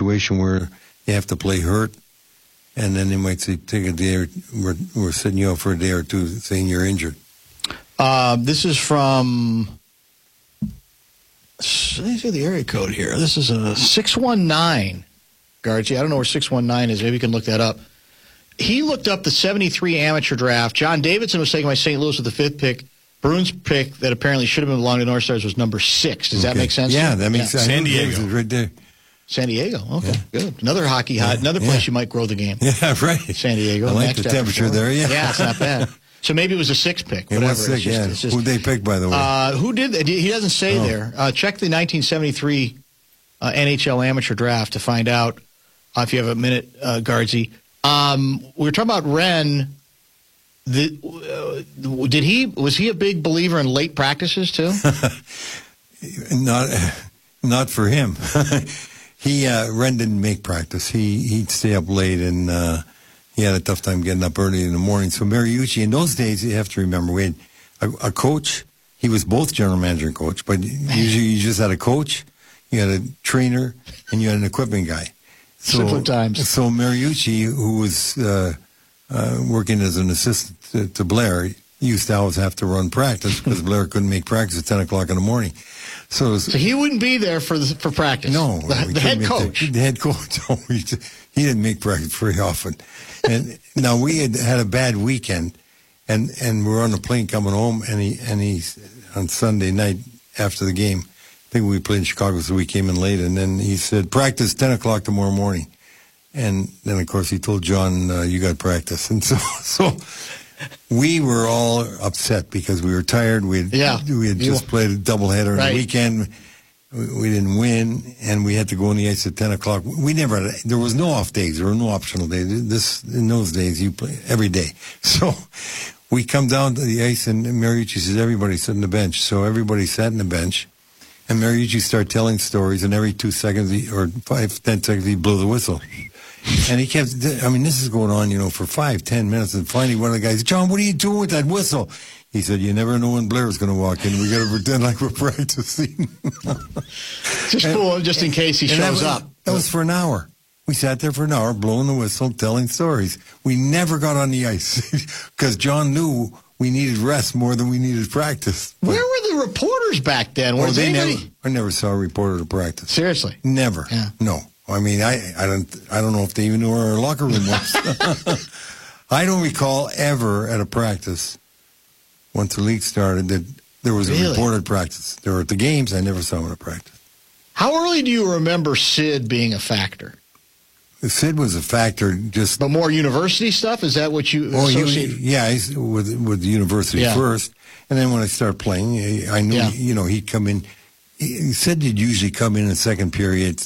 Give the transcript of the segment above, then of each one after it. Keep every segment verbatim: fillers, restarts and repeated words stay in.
situation where you have to play hurt, and then they might say, take a day, or, we're, we're sitting you out for a day or two saying you're injured. Uh, this is from, let me see the area code here. This is a six one nine, Guardsy. I don't know where six one nine is. Maybe you can look that up. He looked up the seventy-three amateur draft. John Davidson was taken by Saint Louis with the fifth pick. Bruins pick that apparently should have been belonging to North Stars was number six. Does okay. that make sense? Yeah, that makes yeah. sense. San Diego. Right there. San Diego. Okay, yeah. Good. Another hockey hot. Yeah. Another place yeah. you might grow the game. Yeah, right. San Diego. I like the temperature there, yeah. Yeah, it's not bad. So maybe it was a six pick. It whatever. was six, it's just, yeah. it's just, Who'd they pick, by the way? Uh, who did? He doesn't say oh. there. Uh, check the nineteen seventy-three uh, N H L amateur draft to find out uh, if you have a minute, uh, Guardsy. Um, we were talking about Ren. The, uh, did he was he a big believer in late practices too? not, not for him. he uh, Ren didn't make practice. He he'd stay up late, and uh, he had a tough time getting up early in the morning. So Mariucci, in those days, you have to remember, we had a, a coach. He was both general manager and coach, but usually you just had a coach, you had a trainer, and you had an equipment guy. So, Simpler times. So Mariucci, who was uh, uh, working as an assistant to, to Blair, used to always have to run practice because Blair couldn't make practice at ten o'clock in the morning. So, was, so he wouldn't be there for the, for practice. No, the, the head coach. The, the head coach. No, he, he didn't make practice very often. And now we had had a bad weekend, and, and we were on the plane coming home, and he and he on Sunday night after the game. I think we played in Chicago, so we came in late, and then he said, practice ten o'clock tomorrow morning. And then, of course, he told John, uh, you got practice. And so so we were all upset because we were tired. We had, yeah. we had just played a doubleheader right. on the weekend. We, we didn't win, and we had to go on the ice at ten o'clock. We never had, there was no off days. There were no optional days. This in those days, you play every day. So we come down to the ice, and Mariucci says, everybody sit on the bench. So everybody sat on the bench. And Mariucci started telling stories, and every two seconds, he, or five, ten seconds, he'd blow the whistle. And he kept, I mean, this is going on, you know, for five, ten minutes, and finally one of the guys, John, what are you doing with that whistle? He said, you never know when Blair's going to walk in. We got to pretend like we're practicing. Just fool him, just in case he shows that was, up. That was for an hour. We sat there for an hour, blowing the whistle, telling stories. We never got on the ice because John knew we needed rest more than we needed practice. Where were the reporters back then? Well, Was they anybody? never, I never saw a reporter to practice. Seriously? Never. Yeah. No. I mean, I, I don't I don't know if they even knew where our locker room was. I don't recall ever at a practice, once the league started, that there was Really? a reported practice. There were at the games, I never saw them at a practice. How early do you remember Sid being a factor? Sid was a factor just... But more university stuff? Is that what you Oh, associate? he, yeah, he's with, with the university Yeah. first. And then when I started playing, I knew, Yeah. you know, he'd come in... He said he'd usually come in in second period.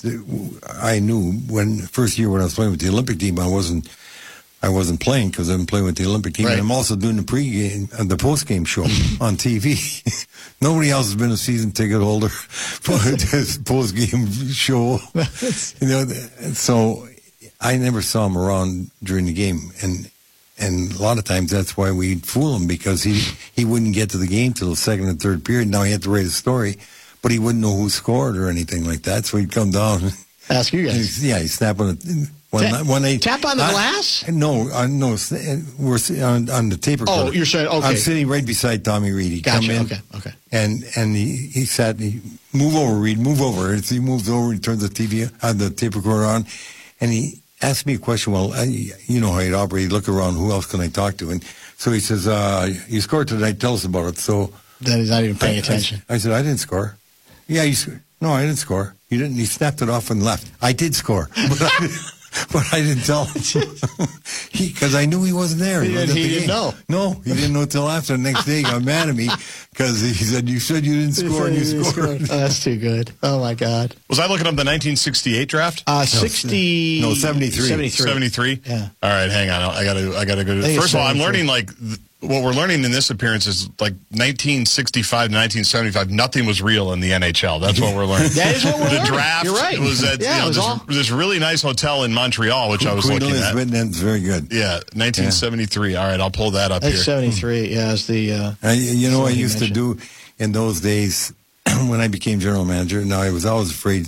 I knew when first year when I was playing with the Olympic team, I wasn't, I wasn't playing because I'm playing with the Olympic team, Right. and I'm also doing the pregame, uh, the postgame show on T V. Nobody else has been a season ticket holder for this postgame show. You know, so I never saw him around during the game, and and a lot of times that's why we'd fool him because he he wouldn't get to the game till the second and third period. Now he had to write a story. But he wouldn't know who scored or anything like that, so he'd come down. Ask you guys. Yeah, he'd snap on it. One, Ta- one eight, tap on the I, glass? No, uh, no. We're on, on the tape recorder. Oh, you're saying, okay. I'm sitting right beside Tommy Reed. He Gotcha, come in, okay, okay. And, and he, he sat, he, move over, Reed, move over. As he moves over, he turns the T V, uh, the tape recorder on, and he asked me a question. Well, I, you know how he'd operate. He'd look around, who else can I talk to? And so he says, uh, you scored tonight, tell us about it. So Then he's not even paying I, attention. I, I said, I didn't score. Yeah, you scored. No, I didn't score. You didn't. He snapped it off and left. I did score, but I, but I didn't tell him because I knew he wasn't there. He, wasn't he at the didn't game. know. No, he didn't know till after. The next day, he got mad at me because he said, "You said you didn't score, and you scored." Oh, that's too good. Oh my God. Was I looking up the nineteen sixty-eight draft? Uh, sixty. No, seventy-three. seventy-three. seventy-three? Yeah. All right, hang on. I gotta, I gotta go. think it's First of all, I'm seventy-three. learning like th- what we're learning in this appearance is like nineteen sixty-five to nineteen seventy-five. Nothing was real in the N H L. That's what we're learning. That is what we're the learning. draft You're right. was at Yeah, you know, it was this, all- this really nice hotel in Montreal, which I was Queen looking at. Elizabeth, that's very good. Yeah, nineteen seventy-three. All right, I'll pull that up That's here. seventy-three. Yeah, it's the. Uh, I, you know, I something used to mentioned. do in those days when I became general manager. Now I was always afraid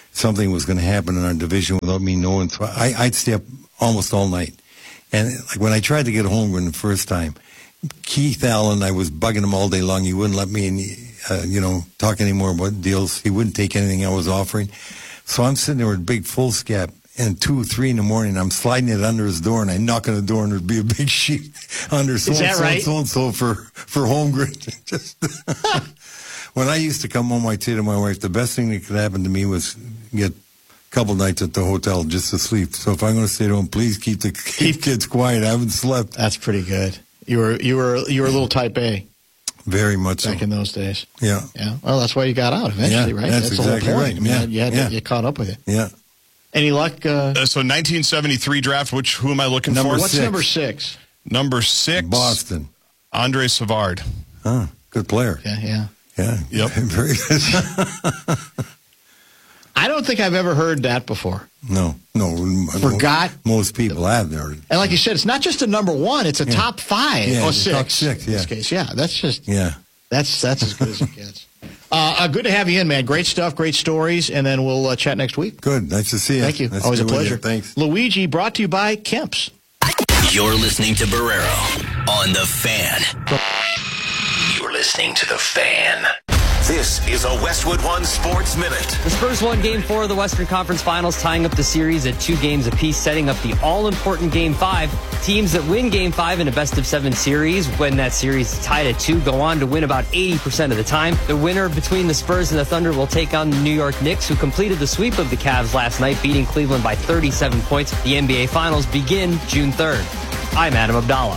something was going to happen in our division without me knowing. So I, I'd stay up almost all night. And like when I tried to get Holmgren the first time, Keith Allen, I was bugging him all day long. He wouldn't let me, uh, you know, talk anymore about deals. He wouldn't take anything I was offering. So I'm sitting there with a big foolscap. And two, three in the morning, I'm sliding it under his door, and I knock on the door, and there'd be a big sheet under so Is and that so right? and so and so for for Holmgren. Just when I used to come home, I'd say to my wife, the best thing that could happen to me was get a couple nights at the hotel just to sleep. So if I'm going to stay at home, please keep the keep kids quiet. I haven't slept. That's pretty good. You were you were you were a little type A Very much back so. in those days. Yeah. Yeah. Well, that's why you got out eventually, Yeah, right? that's the exactly whole right. point. I mean, Yeah, you had yeah. to get caught up with it. Yeah. Any luck? Uh, Uh, so nineteen seventy-three draft, which who am I looking Number for? what's six. number six? Number six. Boston. Andre Savard. Huh. Good player. Yeah, yeah. Yeah. Yep. Very good. I don't think I've ever heard that before. No. No. Forgot. Most people have there. And like you said, it's not just a number one; it's a Yeah. top five Yeah, or it's six. top six, In this yeah. case, yeah, that's just Yeah. that's that's as good as it gets. Uh, uh, good to have you in, man. Great stuff, great stories, and then we'll uh, chat next week. Good. Nice to see you. Thank you. Nice Always to a be with pleasure. you. Thanks. Luigi, brought to you by Kemp's. You're listening to Barrero on The Fan. You're listening to The Fan. This is a Westwood One Sports Minute. The Spurs won Game four of the Western Conference Finals, tying up the series at two games apiece, setting up the all-important Game five. Teams that win Game five in a best-of-seven series, when that series is tied at two, go on to win about eighty percent of the time. The winner between the Spurs and the Thunder will take on the New York Knicks, who completed the sweep of the Cavs last night, beating Cleveland by thirty-seven points. The N B A Finals begin June third. I'm Adam Abdallah.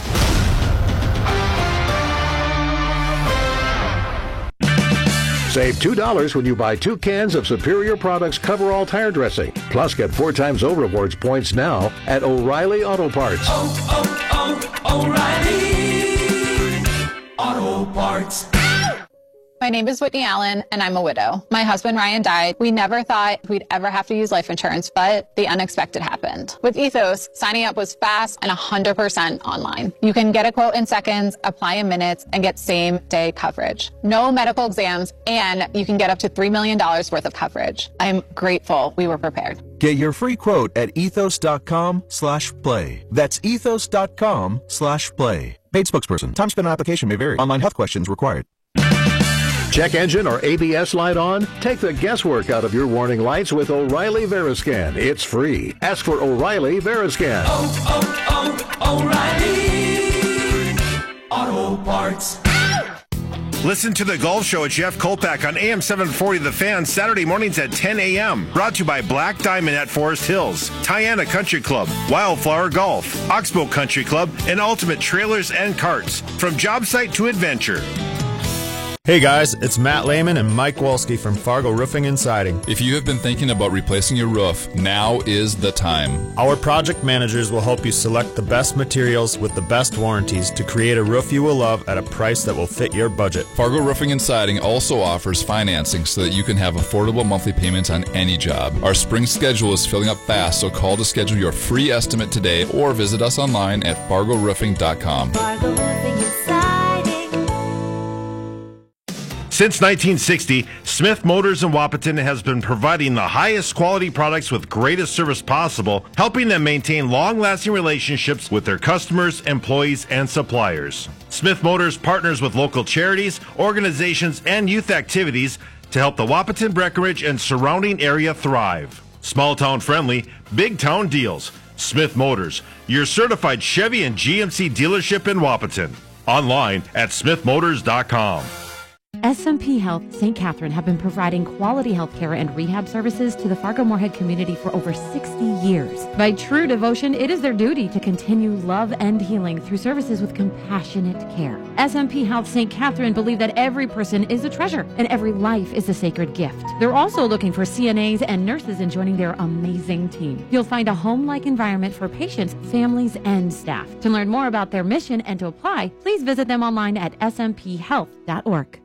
Save two dollars when you buy two cans of Superior Products Coverall Tire Dressing. Plus, get four times O Rewards points now at O'Reilly Auto Parts. Oh, oh, oh, O'Reilly Auto Parts. My name is Whitney Allen, and I'm a widow. My husband, Ryan, died. We never thought we'd ever have to use life insurance, but the unexpected happened. With Ethos, signing up was fast and one hundred percent online. You can get a quote in seconds, apply in minutes, and get same-day coverage. No medical exams, and you can get up to three million dollars worth of coverage. I'm grateful we were prepared. Get your free quote at ethos.com slash play. That's ethos.com slash play. Paid spokesperson. Time spent on application may vary. Online health questions required. Check engine or A B S light on? Take the guesswork out of your warning lights with O'Reilly Veriscan. It's free. Ask for O'Reilly Veriscan. Oh, oh, oh, O'Reilly Auto Parts. Listen to The Golf Show with Jeff Kolpak on A M seven forty The Fan, Saturday mornings at ten a.m. Brought to you by Black Diamond at Forest Hills, Tiana Country Club, Wildflower Golf, Oxbow Country Club, and Ultimate Trailers and Carts. From job site to adventure. Hey guys, it's Matt Lehman and Mike Wolski from Fargo Roofing and Siding. If you have been thinking about replacing your roof, now is the time. Our project managers will help you select the best materials with the best warranties to create a roof you will love at a price that will fit your budget. Fargo Roofing and Siding also offers financing so that you can have affordable monthly payments on any job. Our spring schedule is filling up fast, so call to schedule your free estimate today or visit us online at fargo roofing dot com. Fargo Roofing and Siding. Since nineteen sixty, Smith Motors in Wapaton has been providing the highest quality products with greatest service possible, helping them maintain long-lasting relationships with their customers, employees, and suppliers. Smith Motors partners with local charities, organizations, and youth activities to help the Wapaton, Breckenridge, and surrounding area thrive. Small town friendly, big town deals. Smith Motors, your certified Chevy and G M C dealership in Wapaton. Online at smith motors dot com. S M P Health Saint Catherine have been providing quality health care and rehab services to the Fargo-Moorhead community for over sixty years. By true devotion, it is their duty to continue love and healing through services with compassionate care. S M P Health Saint Catherine believe that every person is a treasure and every life is a sacred gift. They're also looking for C N As and nurses in joining their amazing team. You'll find a home-like environment for patients, families, and staff. To learn more about their mission and to apply, please visit them online at s m p health dot org.